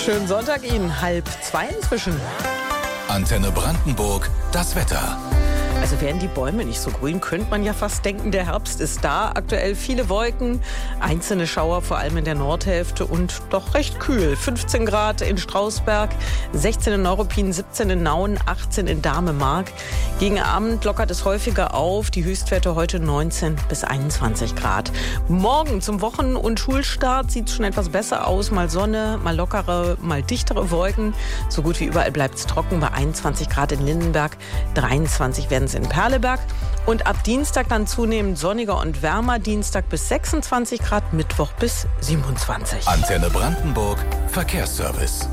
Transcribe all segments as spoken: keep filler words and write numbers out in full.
Schönen Sonntag Ihnen, halb zwei inzwischen. Antenne Brandenburg, das Wetter. Also wären die Bäume nicht so grün, könnte man ja fast denken, der Herbst ist da. Aktuell viele Wolken, einzelne Schauer, vor allem in der Nordhälfte und doch recht kühl. fünfzehn Grad in Strausberg, sechzehn in Neuruppin, siebzehn in Nauen, achtzehn in Dahme-Mark. Gegen Abend lockert es häufiger auf, die Höchstwerte heute neunzehn bis einundzwanzig Grad. Morgen zum Wochen- und Schulstart sieht es schon etwas besser aus. Mal Sonne, mal lockere, mal dichtere Wolken. So gut wie überall bleibt es trocken bei einundzwanzig Grad in Lindenberg, dreiundzwanzig werden in Perleberg und ab Dienstag dann zunehmend sonniger und wärmer. Dienstag bis sechsundzwanzig Grad, Mittwoch bis siebenundzwanzig. Antenne Brandenburg, Verkehrsservice.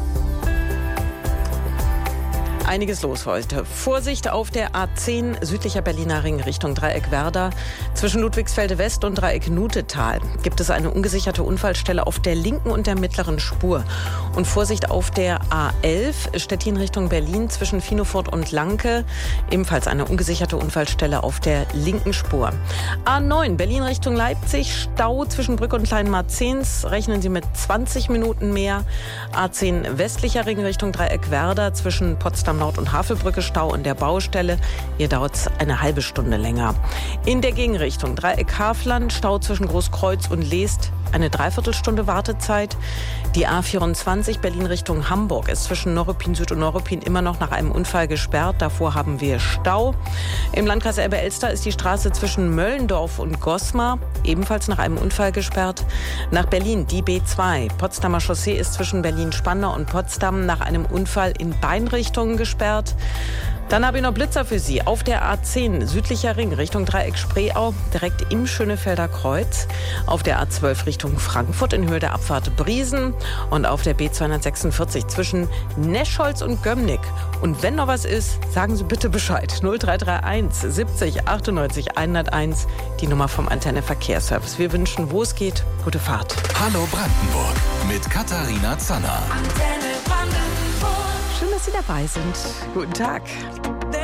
Einiges los heute. Vorsicht auf der A zehn südlicher Berliner Ring Richtung Dreieck Werder. Zwischen Ludwigsfelde West und Dreieck Nutetal gibt es eine ungesicherte Unfallstelle auf der linken und der mittleren Spur. Und Vorsicht auf der A elf Stettin Richtung Berlin zwischen Finofurt und Lanke. Ebenfalls eine ungesicherte Unfallstelle auf der linken Spur. A neun Berlin Richtung Leipzig. Stau zwischen Brück und Kleinmarzens. Rechnen Sie mit zwanzig Minuten mehr. A zehn westlicher Ring Richtung Dreieck Werder zwischen Potsdam Nord- und Havelbrücke Stau an der Baustelle. Hier dauert es eine halbe Stunde länger. In der Gegenrichtung Dreieck Havland, Stau zwischen Großkreuz und Leest, eine Dreiviertelstunde Wartezeit. Die A vierundzwanzig Berlin Richtung Hamburg ist zwischen Neuruppin Süd und Neuruppin immer noch nach einem Unfall gesperrt. Davor haben wir Stau. Im Landkreis Elbe-Elster ist die Straße zwischen Möllendorf und Gosmar ebenfalls nach einem Unfall gesperrt. Nach Berlin die B zwei. Potsdamer Chaussee ist zwischen Berlin-Spandau und Potsdam nach einem Unfall in beiden Richtungen gesperrt. Dann habe ich noch Blitzer für Sie. Auf der A zehn südlicher Ring Richtung Dreieck Spreeau, direkt im Schönefelder Kreuz. Auf der A zwölf Richtung Frankfurt in Höhe der Abfahrt Briesen. Und auf der B zweihundertsechsundvierzig zwischen Neschholz und Gömmnick. Und wenn noch was ist, sagen Sie bitte Bescheid. null drei drei eins siebzig achtundneunzig hunderteins, die Nummer vom Antenne Verkehrsservice. Wir wünschen, wo es geht, gute Fahrt. Hallo Brandenburg mit Katharina Zanner. Schön, dass Sie dabei sind. Guten Tag.